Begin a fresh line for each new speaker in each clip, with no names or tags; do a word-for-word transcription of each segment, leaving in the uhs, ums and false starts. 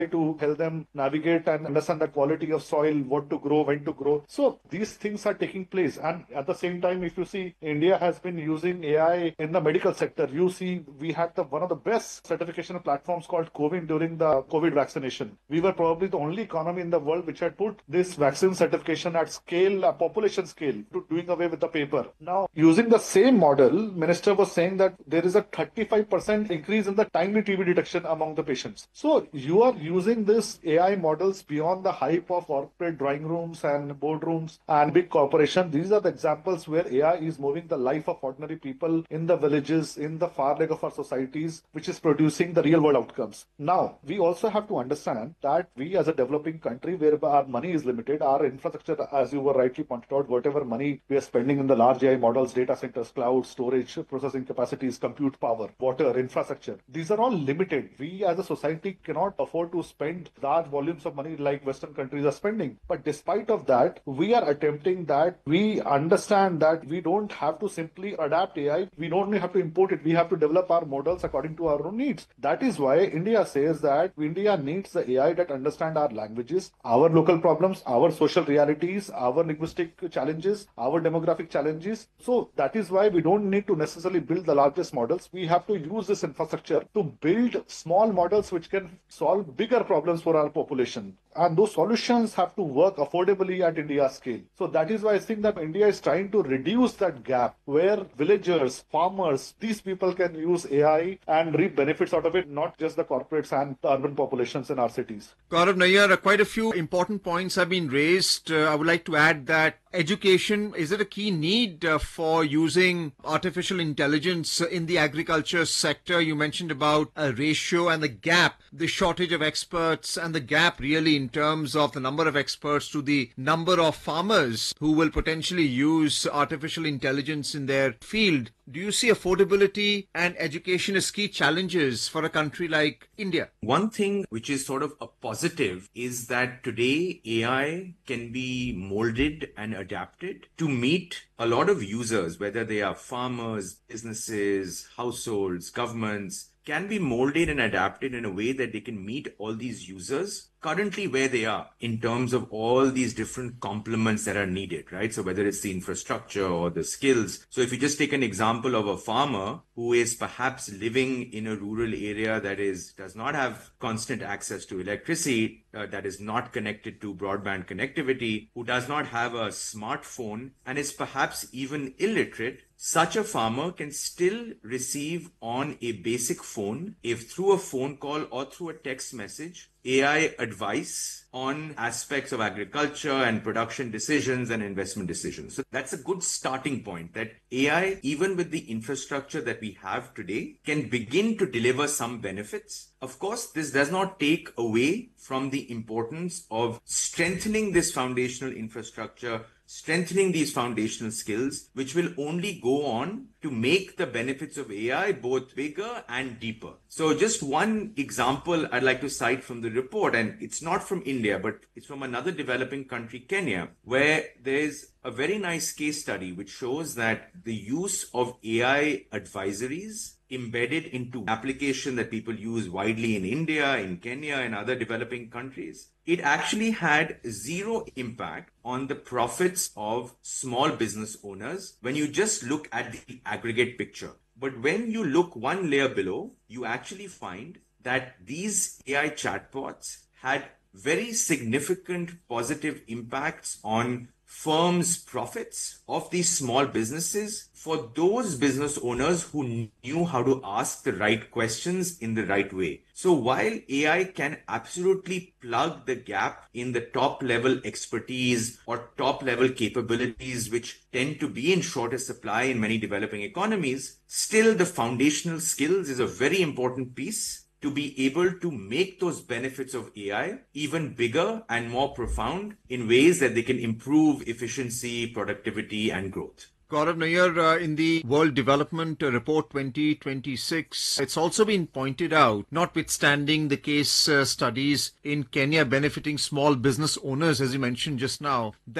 to help them navigate and understand the quality of soil, what to grow, when to grow. So these things are taking place. And at the same time, if you see, India has been using A I in the medical sector. You see, we had the one of the best certification platforms called CoWIN during the COVID vaccination. We were probably the only economy in the world which had put this vaccine certification at scale, uh, population scale, to doing away with the paper. Now, using the same model, Minister was saying that there is a thirty-five percent increase in the timely T B detection among the patients. So you are using this A I models beyond the hype of corporate drawing rooms and boardrooms and big corporations. These are the examples where A I is moving the life of ordinary people in the villages, in the far leg of our societies, which is producing the real world outcomes. Now, we also have to understand that we as a developing country, where our money is limited, our infrastructure, as you were rightly pointed out, whatever money we are spending in the large A I models, data centers, cloud, storage, processing capacities, compute power, water, infrastructure, these are all limited. We as a society cannot afford to spend large volumes of money like Western countries are spending. But despite of that, we are attempting that. We understand that we don't have to simply adapt A I. We don't have to import it. We have to develop our models according to our own needs. That is why India says that India needs the A I that understand our languages, our local problems, our social realities, our linguistic challenges, our demographic challenges. So that is why we don't need to necessarily build the largest models. We have to use this infrastructure to build small models which can solve bigger problems for our population. And those solutions have to work affordably at India's scale. So that is why I think that India is trying to reduce that gap where villagers, farmers, these people can use A I and reap benefits out of it, not just the corporates and the urban populations in our cities.
Gaurav Nayyar, quite a few important points have been raised. Uh, I would like to add that education, is it a key need uh, for using artificial intelligence in the agriculture sector? You mentioned about a ratio and the gap, the shortage of experts and the gap really in terms of the number of experts to the number of farmers who will potentially use artificial intelligence in their field. Do you see affordability and education as key challenges for a country like India?
One thing which is sort of a positive is that today A I can be molded and adapted to meet a lot of users, whether they are farmers, businesses, households, governments, can be molded and adapted in a way that they can meet all these users currently where they are in terms of all these different complements that are needed, right? So whether it's the infrastructure or the skills. So if you just take an example of a farmer who is perhaps living in a rural area that is does not have constant access to electricity, uh, that is not connected to broadband connectivity, who does not have a smartphone and is perhaps even illiterate, such a farmer can still receive on a basic phone, if through a phone call or through a text message, A I advice on aspects of agriculture and production decisions and investment decisions. So that's a good starting point, that A I, even with the infrastructure that we have today, can begin to deliver some benefits. Of course, this does not take away from the importance of strengthening this foundational infrastructure, strengthening these foundational skills, which will only go on to make the benefits of A I both bigger and deeper. So just one example I'd like to cite from the report, and it's not from India, but it's from another developing country, Kenya, where there's a very nice case study which shows that the use of A I advisories embedded into application that people use widely in India, in Kenya, and other developing countries, it actually had zero impact on the profits of small business owners when you just look at the aggregate picture. But when you look one layer below, you actually find that these A I chatbots had very significant positive impacts on firms' profits of these small businesses for those business owners who knew how to ask the right questions in the right way. So while A I can absolutely plug the gap in the top level expertise or top level capabilities, which tend to be in shorter supply in many developing economies, still the foundational skills is a very important piece to be able to make those benefits of A I even bigger and more profound in ways that they can improve efficiency, productivity, and growth.
Gaurav Nayyar, uh, in the World Development Report twenty twenty-six, it's also been pointed out, notwithstanding the case uh, studies in Kenya benefiting small business owners, as you mentioned just now, that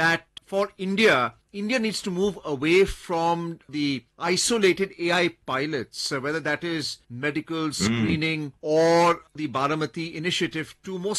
for India, India needs to move away from the isolated A I pilots, uh, whether that is medical screening mm. or the Baramati initiative, to more